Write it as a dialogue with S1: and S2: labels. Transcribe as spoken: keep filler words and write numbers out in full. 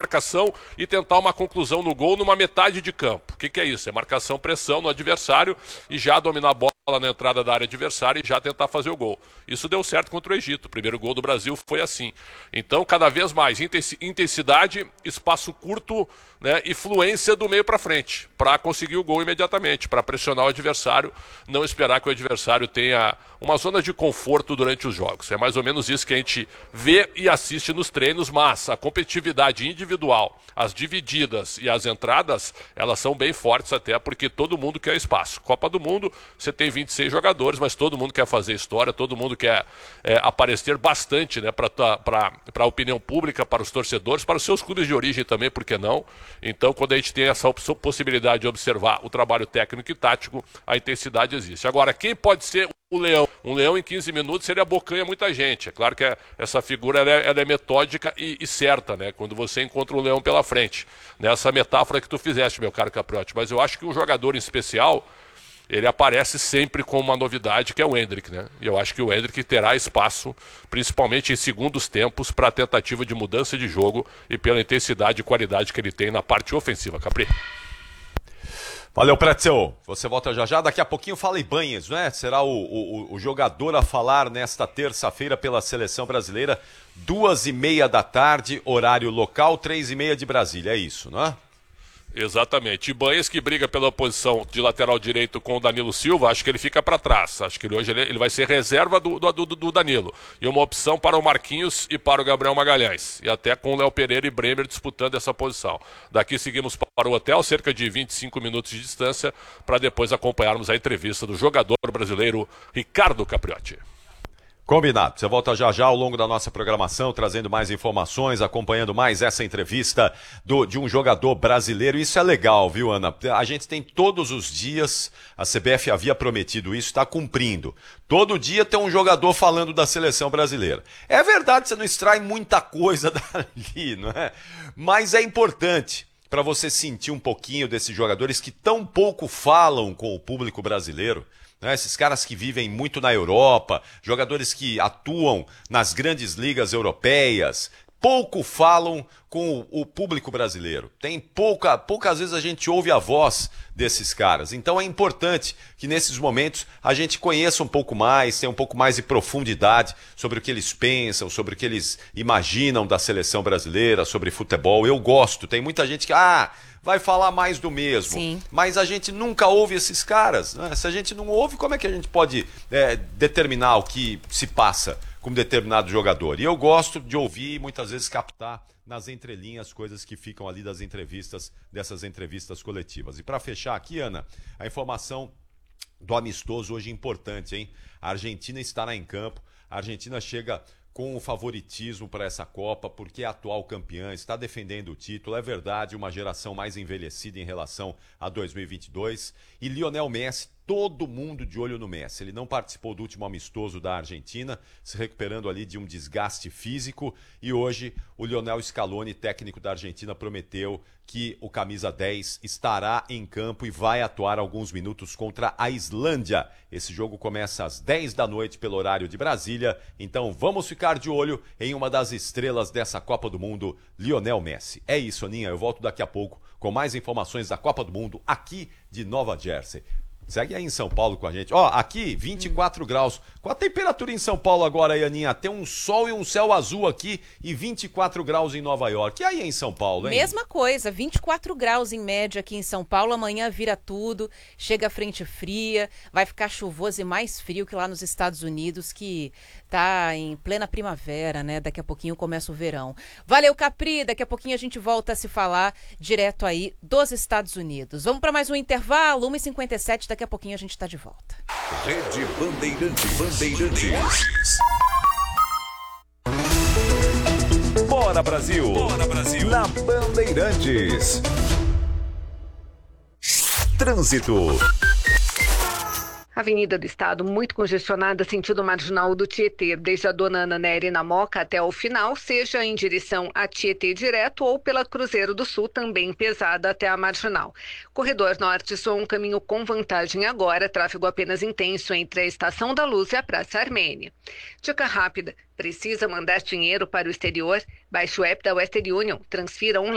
S1: marcação e tentar uma conclusão no gol numa metade de campo. O que, que é isso? É marcação, pressão no adversário e já dominar a bola na entrada da área adversária e já tentar fazer o gol. Isso deu certo contra o Egito. O primeiro gol do Brasil foi assim. Então, cada vez mais intensidade, espaço curto, né, e fluência do meio para frente, para conseguir o gol imediatamente, para pressionar o adversário, não esperar que o adversário tenha uma zona de conforto durante os jogos. É mais ou menos isso que a gente vê e assiste nos treinos, mas a competitividade individual, as divididas e as entradas, elas são bem fortes até porque todo mundo quer espaço. Copa do Mundo, você tem vinte e seis jogadores, mas todo mundo quer fazer história, todo mundo quer é, aparecer bastante, né, para a opinião pública, para os torcedores, para os seus clubes de origem também, por que não? Então, quando a gente tem essa possibilidade de observar o trabalho técnico e tático, a intensidade existe. Agora, quem pode ser o leão? Um leão em quinze minutos ele abocanha muita gente. É claro que essa figura ela é, ela é metódica e, e certa, né? Quando você encontra o leão pela frente. Nessa metáfora que tu fizeste, meu caro Capriotti. Mas eu acho que um jogador em especial, ele aparece sempre com uma novidade, que é o Endrick, né? E eu acho que o Endrick terá espaço, principalmente em segundos tempos, para a tentativa de mudança de jogo e pela intensidade e qualidade que ele tem na parte ofensiva. Capri.
S2: Valeu, Pretzel. Você volta já já. Daqui a pouquinho fala Ibanez, não é? Será o, o, o jogador a falar nesta terça-feira pela Seleção Brasileira, duas e meia da tarde, horário local, três e meia de Brasília. É isso, não é?
S1: Exatamente. Ibanez que briga pela posição de lateral direito com o Danilo Silva, acho que ele fica para trás. Acho que ele, hoje ele, ele vai ser reserva do, do, do Danilo. E uma opção para o Marquinhos e para o Gabriel Magalhães. E até com o Léo Pereira e Bremer disputando essa posição. Daqui seguimos para o hotel, cerca de vinte e cinco minutos de distância, para depois acompanharmos a entrevista do jogador brasileiro Ricardo Capriotti.
S2: Combinado. Você volta já já ao longo da nossa programação, trazendo mais informações, acompanhando mais essa entrevista do, de um jogador brasileiro. Isso é legal, viu, Ana? A gente tem todos os dias, a C B F havia prometido isso, está cumprindo. Todo dia tem um jogador falando da seleção brasileira. É verdade, você não extrai muita coisa dali, não é? Mas é importante para você sentir um pouquinho desses jogadores que tão pouco falam com o público brasileiro. Né, esses caras que vivem muito na Europa, jogadores que atuam nas grandes ligas europeias, pouco falam com o, o público brasileiro. Tem pouca, poucas vezes a gente ouve a voz desses caras. Então é importante que nesses momentos a gente conheça um pouco mais, tenha um pouco mais de profundidade sobre o que eles pensam, sobre o que eles imaginam da seleção brasileira, sobre futebol. Eu gosto, tem muita gente que... ah, vai falar mais do mesmo.
S3: Sim.
S2: Mas a gente nunca ouve esses caras. Né? Se a gente não ouve, como é que a gente pode é, determinar o que se passa com um determinado jogador? E eu gosto de ouvir e muitas vezes captar nas entrelinhas coisas que ficam ali das entrevistas, dessas entrevistas coletivas. E para fechar aqui, Ana, a informação do amistoso hoje importante, hein? A Argentina estará em campo, a Argentina chega com o favoritismo para essa Copa, porque é atual campeã, está defendendo o título, é verdade, uma geração mais envelhecida em relação a dois mil e vinte e dois, e Lionel Messi, todo mundo de olho no Messi. Ele não participou do último amistoso da Argentina, se recuperando ali de um desgaste físico, e hoje o Lionel Scaloni, técnico da Argentina, prometeu que o camisa dez estará em campo e vai atuar alguns minutos contra a Islândia. Esse jogo começa às dez da noite pelo horário de Brasília, então vamos ficar de olho em uma das estrelas dessa Copa do Mundo, Lionel Messi. É isso, Aninha, eu volto daqui a pouco com mais informações da Copa do Mundo aqui de Nova Jersey. Segue aí em São Paulo com a gente. Ó, aqui, vinte e quatro graus. Qual a temperatura em São Paulo agora, aí, Aninha? Tem um sol e um céu azul aqui e vinte e quatro graus em Nova York. E aí em São Paulo, hein?
S3: Mesma coisa, vinte e quatro graus em média aqui em São Paulo. Amanhã vira tudo, chega a frente fria, vai ficar chuvoso e mais frio que lá nos Estados Unidos, que tá em plena primavera, né? Daqui a pouquinho começa o verão. Valeu, Capri. Daqui a pouquinho a gente volta a se falar direto aí dos Estados Unidos. Vamos para mais um intervalo, uma e cinquenta e sete. Daqui a pouquinho a gente está de volta.
S4: Rede Bandeirantes. Bandeirantes.
S5: Bora, Brasil!
S4: Bora, Brasil!
S5: Na Bandeirantes. Trânsito.
S6: Avenida do Estado muito congestionada, sentido marginal do Tietê, desde a Dona Ana Nery na Moca até o final, seja em direção a Tietê direto ou pela Cruzeiro do Sul, também pesada até a marginal. Corredor Norte só um caminho com vantagem agora, tráfego apenas intenso entre a Estação da Luz e a Praça Armênia. Dica rápida, precisa mandar dinheiro para o exterior? Baixe o app da Western Union, transfira online.